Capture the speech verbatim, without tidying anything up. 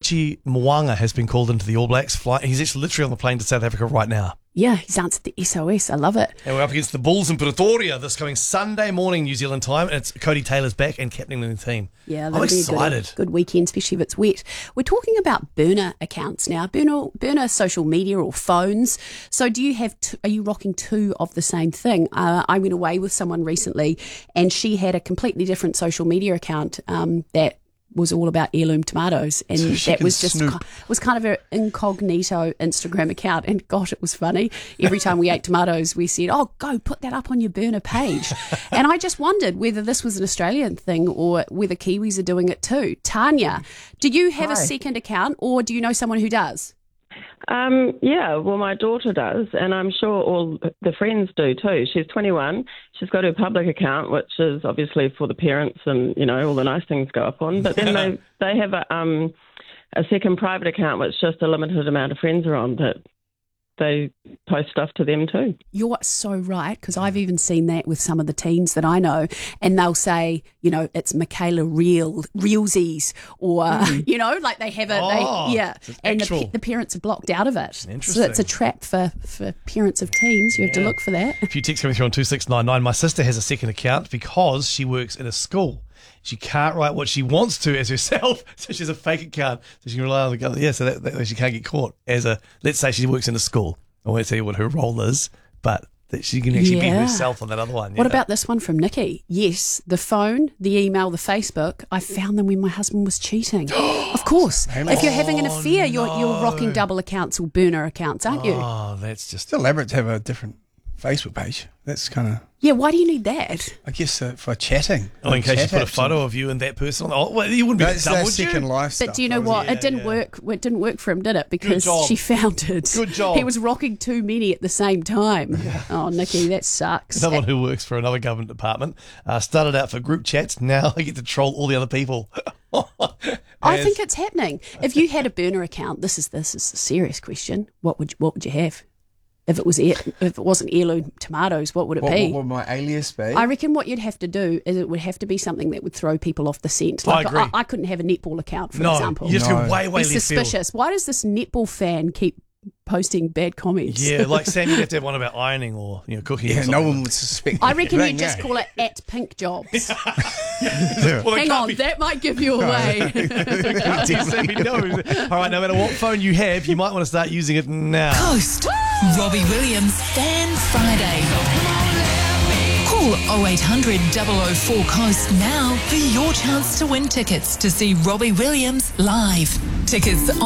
Richie Mo'unga has been called into the All Blacks flight. He's actually literally on the plane to South Africa right now. Yeah, he's answered the S O S. I love it. And we're up against the Bulls in Pretoria this coming Sunday morning, New Zealand time. And it's Cody Taylor's back and captaining the team. Yeah, I'm that'll be a excited. good, good weekend, especially if it's wet. We're talking about burner accounts now. Burner, burner social media or phones. So do you have, t- are you rocking two of the same thing? Uh, I went away with someone recently and she had a completely different social media account um, that was all about heirloom tomatoes, and So that can was just snoop. ki- was kind of an incognito Instagram account. And gosh, it was funny. Every time we ate tomatoes, we said, "Oh, go put that up on your burner page." And I just wondered whether this was an Australian thing or whether Kiwis are doing it too. Tanya, do you have Hi. a second account, or do you know someone who does? Um, yeah, well, my daughter does, and I'm sure all the friends do too. She's twenty-one. She's got her public account, which is obviously for the parents, and you know all the nice things go up on. But then they they have a um a second private account, which just a limited amount of friends are on that they post stuff to them too. You're so right, because I've even seen that with some of the teens that I know, and they'll say, you know, it's Michaela Real Realsies, or Mm. you know, like they have a, Oh, they, yeah, so it's and the, actual. pa- the parents are blocked out of it. So Interesting. it's a trap for for parents of teens. You have to Yeah. look for that. A few texts coming through on two six nine nine. My sister has a second account because she works in a school. She can't write what she wants to as herself, so she has a fake account, so she can rely on the government. Yeah, so that, that way she can't get caught as a, let's say she works in a school. I won't tell you what her role is, but that she can actually be Yeah. herself on that other one. What yeah. about this one from Nikki? Yes, the phone, the email, the Facebook. I found them when my husband was cheating. Of course, if you're having an affair, you're you're rocking double accounts or burner accounts, aren't you? Oh, that's just... It's elaborate to have a different Facebook page. That's kind of, Yeah. Why do you need that? I guess, uh, for chatting. Oh, in case you Chat put a apps photo and- of you and that person on. Oh, well, you wouldn't be That's that dumb, that would second you? life stuff. But do you know obviously. what? Yeah, it didn't yeah. work. It didn't work for him, did it? Because job. she found it. Good job. He was rocking too many at the same time. Oh, Nikki, that sucks. Someone who works for another government department uh, started out for group chats. Now I get to troll all the other people. I As- think it's happening. If you had a burner account, this is this is a serious question. What would you, what would you have? If it was heir- if it wasn't heirloom tomatoes, what would it What, be? what would my alias be? I reckon what you'd have to do is it would have to be something that would throw people off the scent. I Like agree. I, I couldn't have a netball account, for no, example. you just No. go way, way Be left field. suspicious. Why does this netball fan keep posting bad comments? Yeah, like Sam, you'd have to have one about ironing or you know cooking. or yeah, no something. one would suspect. I reckon anything, you'd just yeah. call it at pink jobs. Yeah. Well, it Hang can't on, be- that might give you away. Sammy knows. All right, no matter what phone you have, you might want to start using it now. Coast. Robbie Williams Fan Friday. Call oh eight hundred, double oh four, COAST now for your chance to win tickets to see Robbie Williams live. Tickets